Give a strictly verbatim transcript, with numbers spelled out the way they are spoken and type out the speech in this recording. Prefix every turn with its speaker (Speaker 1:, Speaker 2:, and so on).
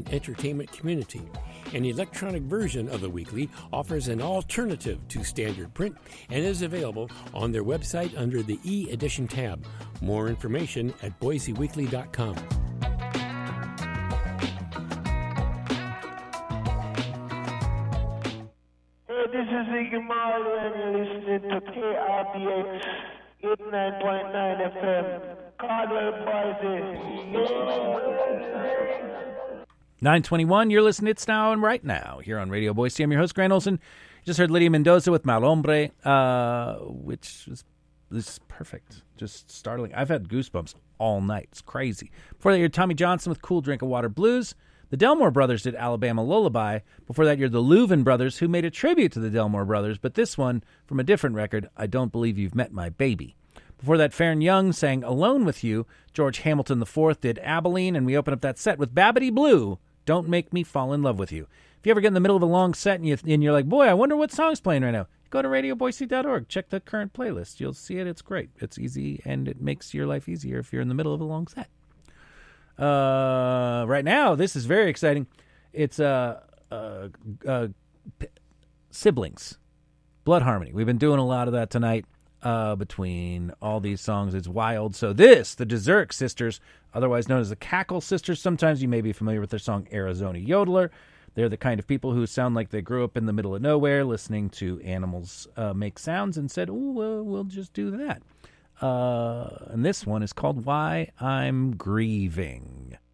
Speaker 1: entertainment community. An electronic version of the weekly offers an alternative to standard print and is available on their website under the e-edition tab. More information at boise weekly dot com.
Speaker 2: Hey, this is Iggy Marley, and you're listening to K R B X eighty-nine point nine F M. Caldwell, Boise.
Speaker 3: nine twenty-one, you're listening to It's Now and Right Now here on Radio Boise. I'm your host, Grant Olson. You just heard Lydia Mendoza with Mal Hombre, uh, which is, is perfect. Just startling. I've had goosebumps all night. It's crazy. Before that, you heard Tommy Johnson with Cool Drink of Water Blues. The Delmore Brothers did Alabama Lullaby. Before that, you're the Louvin Brothers, who made a tribute to the Delmore Brothers, but this one, from a different record, I Don't Believe You've Met My Baby. Before that, Farron Young sang Alone With You. George Hamilton the fourth did Abilene, and we open up that set with Babbity Blue, Don't Make Me Fall in Love With You. If you ever get in the middle of a long set and, you, and you're like, boy, I wonder what song's playing right now, go to radio boise dot org. Check the current playlist. You'll see it. It's great. It's easy, and it makes your life easier if you're in the middle of a long set. Uh, right now, this is very exciting. It's uh, uh, uh, p- siblings, blood harmony. We've been doing a lot of that tonight uh, between all these songs. It's wild. So this, the Dezerk Sisters, otherwise known as the Cackle Sisters. Sometimes you may be familiar with their song Arizona Yodeler. They're the kind of people who sound like they grew up in the middle of nowhere listening to animals uh, make sounds and said, oh, well, we'll just do that. Uh, and this one is called Why I'm Grieving.